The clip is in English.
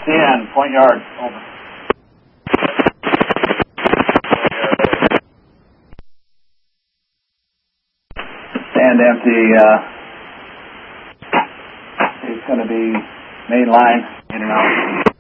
CN, point yard, over. Stand empty. It's going to be main line, in and out.